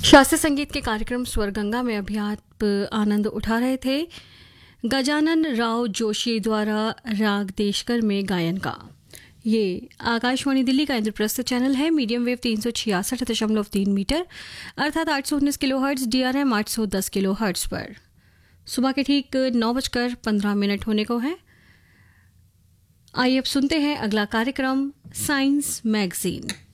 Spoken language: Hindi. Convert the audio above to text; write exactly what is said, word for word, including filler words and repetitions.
शास्त्रीय संगीत के कार्यक्रम स्वर गंगा में अभी आप आनंद उठा रहे थे गजानन राव जोशी द्वारा राग देशकर में गायन का। ये आकाशवाणी दिल्ली का इंद्रप्रस्थ चैनल है। मीडियम वेव तीन सौ छियासठ दशमलव तीन मीटर अर्थात आठ सौ उन्नीस kilo hertz, D R M आठ सौ दस किलो हर्ट्ज पर सुबह के ठीक नौ बजकर पंद्रह मिनट होने को है। आइए अब सुनते हैं अगला कार्यक्रम साइंस मैगजीन।